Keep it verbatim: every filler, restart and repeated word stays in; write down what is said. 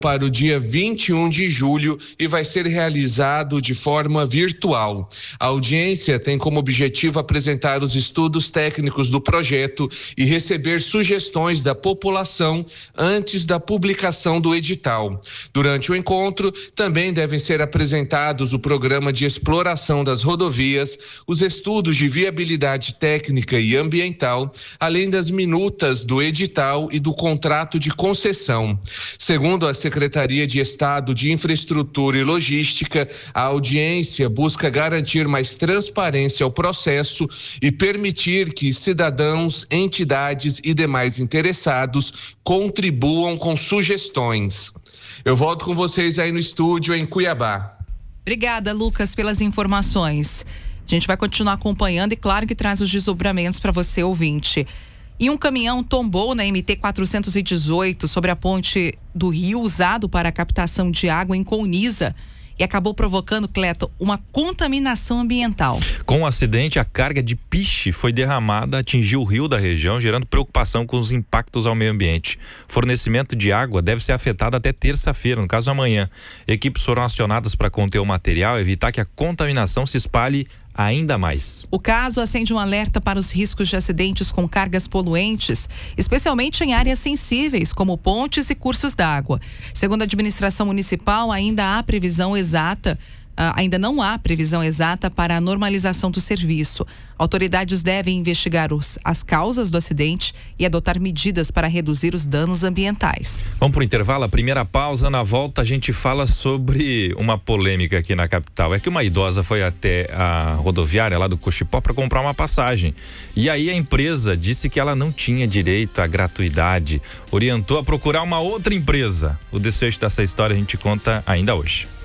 para o dia vinte e um de julho e vai ser realizado de forma virtual. A audiência tem como objetivo apresentar os estudos técnicos do projeto e receber sugestões da população antes da publicação do edital. Durante o encontro, também devem ser apresentados o programa de exploração das rodovias, os estudos de viabilidade técnica e ambiental, além das minutas do edital e do contrato de concessão. Segundo a Secretaria de Estado de Infraestrutura e Logística, a audiência busca garantir mais transparência ao processo e permitir que cidadãos, entidades e demais interessados contribuam com sugestões. Eu volto com vocês aí no estúdio em Cuiabá. Obrigada, Lucas, pelas informações. A gente vai continuar acompanhando e claro que traz os desdobramentos para você, ouvinte. E um caminhão tombou na M T quatrocentos e dezoito sobre a ponte do rio usado para a captação de água em Colniza e acabou provocando, Cleto, uma contaminação ambiental. Com o acidente, a carga de piche foi derramada, atingiu o rio da região, gerando preocupação com os impactos ao meio ambiente. Fornecimento de água deve ser afetado até terça-feira, no caso amanhã. Equipes foram acionadas para conter o material e evitar que a contaminação se espalhe ainda mais. O caso acende um alerta para os riscos de acidentes com cargas poluentes, especialmente em áreas sensíveis, como pontes e cursos d'água. Segundo a administração municipal, ainda há previsão exata, ainda não há previsão exata para a normalização do serviço. Autoridades devem investigar os, as causas do acidente e adotar medidas para reduzir os danos ambientais. Vamos para o intervalo, a primeira pausa. Na volta a gente fala sobre uma polêmica aqui na capital. É que uma idosa foi até a rodoviária lá do Cochipó para comprar uma passagem. E aí a empresa disse que ela não tinha direito à gratuidade, orientou a procurar uma outra empresa. O desfecho dessa história a gente conta ainda hoje.